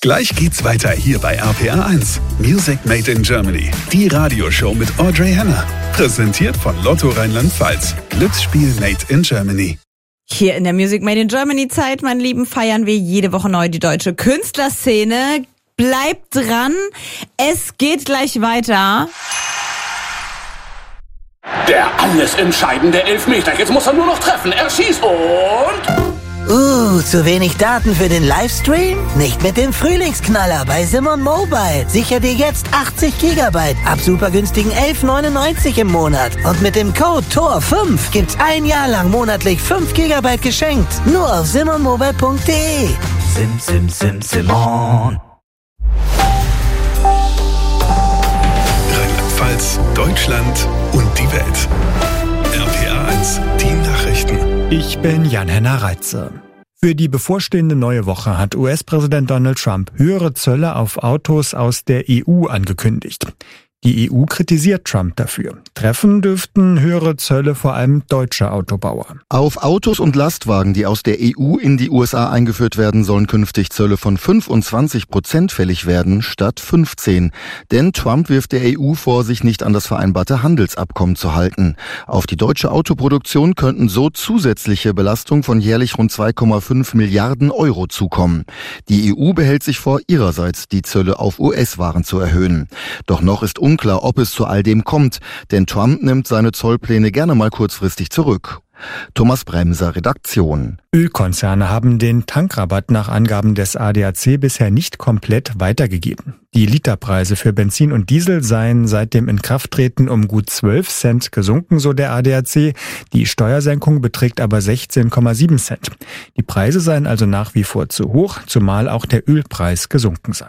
Gleich geht's weiter hier bei RPR 1. Music Made in Germany. Die Radioshow mit Audrey Henner. Präsentiert von Lotto Rheinland-Pfalz. Glücksspiel Made in Germany. Hier in der Music Made in Germany Zeit, meine Lieben, feiern wir jede Woche neu die deutsche Künstlerszene. Bleibt dran, es geht gleich weiter. Der alles entscheidende Elfmeter. Jetzt muss er nur noch treffen. Er schießt und... zu wenig Daten für den Livestream? Nicht mit dem Frühlingsknaller bei Simon Mobile. Sicher dir jetzt 80 GB ab super günstigen 11,99 im Monat. Und mit dem Code TOR5 gibt's ein Jahr lang monatlich 5 GB geschenkt. Nur auf simonmobile.de. Simon. Rheinland-Pfalz, Deutschland und die Welt. RPR 1, die Nachrichten. Ich bin Jan-Henner Reitze. Für die bevorstehende neue Woche hat US-Präsident Donald Trump höhere Zölle auf Autos aus der EU angekündigt. Die EU kritisiert Trump dafür. Treffen dürften höhere Zölle vor allem deutsche Autobauer. Auf Autos und Lastwagen, die aus der EU in die USA eingeführt werden, sollen künftig Zölle von 25% fällig werden, statt 15%. Denn Trump wirft der EU vor, sich nicht an das vereinbarte Handelsabkommen zu halten. Auf die deutsche Autoproduktion könnten so zusätzliche Belastungen von jährlich rund 2,5 Milliarden Euro zukommen. Die EU behält sich vor, ihrerseits die Zölle auf US-Waren zu erhöhen. Doch noch ist unklar, ob es zu all dem kommt, denn Trump nimmt seine Zollpläne gerne mal kurzfristig zurück. Thomas Bremser, Redaktion. Ölkonzerne haben den Tankrabatt nach Angaben des ADAC bisher nicht komplett weitergegeben. Die Literpreise für Benzin und Diesel seien seit dem Inkrafttreten um gut 12 Cent gesunken, so der ADAC. Die Steuersenkung beträgt aber 16,7 Cent. Die Preise seien also nach wie vor zu hoch, zumal auch der Ölpreis gesunken sei.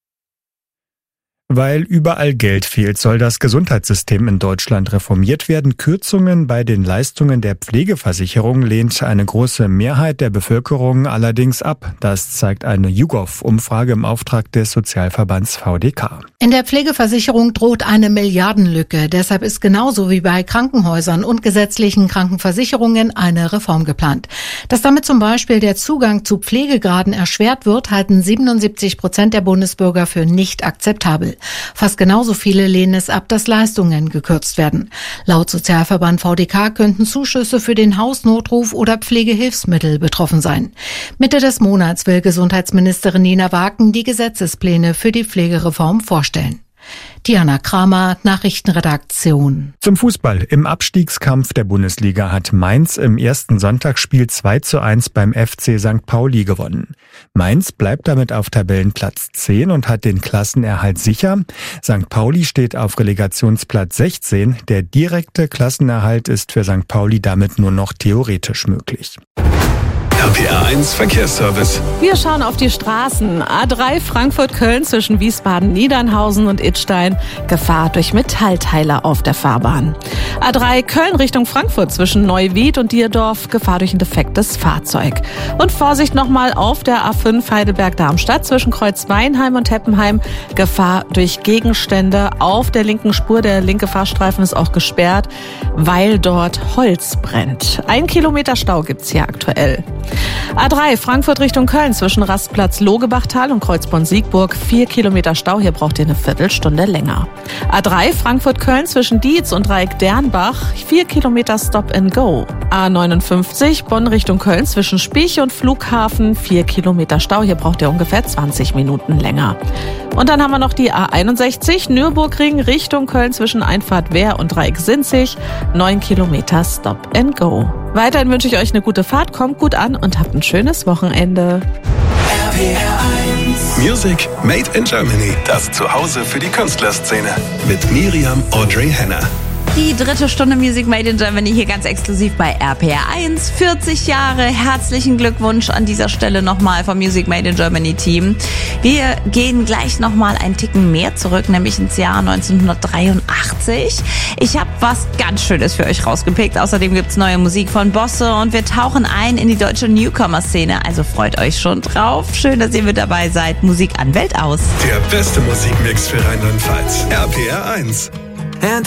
Weil überall Geld fehlt, soll das Gesundheitssystem in Deutschland reformiert werden. Kürzungen bei den Leistungen der Pflegeversicherung lehnt eine große Mehrheit der Bevölkerung allerdings ab. Das zeigt eine YouGov-Umfrage im Auftrag des Sozialverbands VDK. In der Pflegeversicherung droht eine Milliardenlücke. Deshalb ist genauso wie bei Krankenhäusern und gesetzlichen Krankenversicherungen eine Reform geplant. Dass damit zum Beispiel der Zugang zu Pflegegraden erschwert wird, halten 77% der Bundesbürger für nicht akzeptabel. Fast genauso viele lehnen es ab, dass Leistungen gekürzt werden. Laut Sozialverband VDK könnten Zuschüsse für den Hausnotruf oder Pflegehilfsmittel betroffen sein. Mitte des Monats will Gesundheitsministerin Nina Waken die Gesetzespläne für die Pflegereform vorstellen. Diana Kramer, Nachrichtenredaktion. Zum Fußball. Im Abstiegskampf der Bundesliga hat Mainz im ersten Sonntagsspiel 2:1 beim FC St. Pauli gewonnen. Mainz bleibt damit auf Tabellenplatz 10 und hat den Klassenerhalt sicher. St. Pauli steht auf Relegationsplatz 16. Der direkte Klassenerhalt ist für St. Pauli damit nur noch theoretisch möglich. RPR 1 Verkehrsservice. Wir schauen auf die Straßen. A3 Frankfurt-Köln zwischen Wiesbaden-Niedernhausen und Idstein. Gefahr durch Metallteile auf der Fahrbahn. A3 Köln Richtung Frankfurt zwischen Neuwied und Dierdorf. Gefahr durch ein defektes Fahrzeug. Und Vorsicht nochmal auf der A5 Heidelberg-Darmstadt zwischen Kreuz-Weinheim und Heppenheim. Gefahr durch Gegenstände auf der linken Spur. Der linke Fahrstreifen ist auch gesperrt, weil dort Holz brennt. 1 Kilometer Stau gibt's hier aktuell. A3 Frankfurt Richtung Köln zwischen Rastplatz Logebachtal und Kreuzborn-Siegburg. 4 Kilometer Stau, hier braucht ihr eine Viertelstunde länger. A3 Frankfurt-Köln zwischen Dietz und Dreieck-Dernbach. 4 Kilometer Stop and Go. A59 Bonn Richtung Köln zwischen Spich und Flughafen. 4 Kilometer Stau, hier braucht ihr ungefähr 20 Minuten länger. Und dann haben wir noch die A61 Nürburgring Richtung Köln zwischen Einfahrt Wehr und Dreieck-Sinzig. 9 Kilometer Stop and Go. Weiterhin wünsche ich euch eine gute Fahrt, kommt gut an und habt ein schönes Wochenende. RPR 1 Music Made in Germany. Das Zuhause für die Künstlerszene. Mit Miriam Audrey Henner. Die dritte Stunde Music Made in Germany hier ganz exklusiv bei RPR 1. 40 Jahre, herzlichen Glückwunsch an dieser Stelle nochmal vom Music Made in Germany Team. Wir gehen gleich nochmal einen Ticken mehr zurück, nämlich ins Jahr 1983. Ich habe was ganz Schönes für euch rausgepickt. Außerdem gibt's neue Musik von Bosse und wir tauchen ein in die deutsche Newcomer-Szene. Also freut euch schon drauf. Schön, dass ihr mit dabei seid. Musik an Welt aus. Der beste Musikmix für Rheinland-Pfalz. RPR 1.